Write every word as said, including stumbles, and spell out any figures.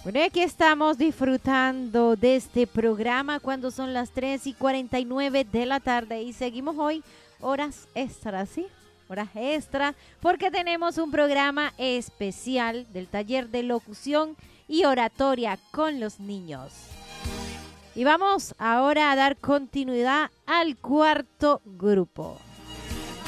Bueno, aquí estamos disfrutando de este programa cuando son las tres y cuarenta y nueve de la tarde y seguimos hoy horas extras, ¿sí? Horas extras porque tenemos un programa especial del taller de locución y oratoria con los niños. Y vamos ahora a dar continuidad al cuarto grupo.